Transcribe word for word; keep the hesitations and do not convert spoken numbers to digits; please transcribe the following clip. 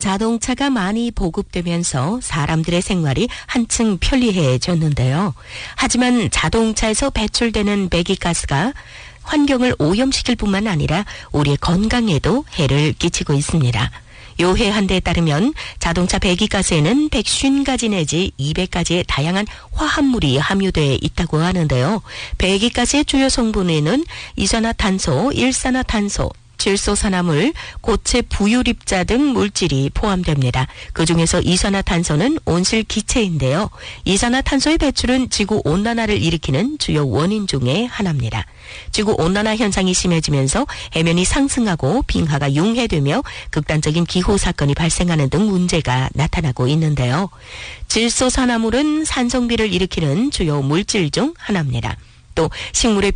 자동차가 많이 보급되면서 사람들의 생활이 한층 편리해졌는데요. 하지만 자동차에서 배출되는 배기가스가 환경을 오염시킬 뿐만 아니라 우리의 건강에도 해를 끼치고 있습니다. 요해 한 대에 따르면 자동차 배기가스에는 백오십 가지 내지 이백 가지의 다양한 화합물이 함유되어 있다고 하는데요. 배기가스의 주요 성분에는 이산화탄소, 일산화탄소, 질소산화물, 고체 부유립자 등 물질이 포함됩니다. 그중에서 이산화탄소는 온실기체인데요. 이산화탄소의 배출은 지구온난화를 일으키는 주요 원인 중에 하나입니다. 지구온난화 현상이 심해지면서 해면이 상승하고 빙하가 융해되며 극단적인 기후사건이 발생하는 등 문제가 나타나고 있는데요. 질소산화물은 산성비를 일으키는 주요 물질 중 하나입니다. 또 식물의